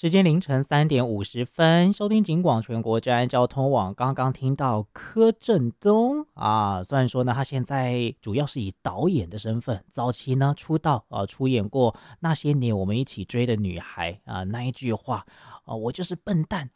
时间凌晨3点50分，收听警广全国治安交通网。刚刚听到柯震东啊，虽然说呢，他现在主要是以导演的身份，早期呢出道出演过那些年我们一起追的女孩啊，那一句话我就是笨蛋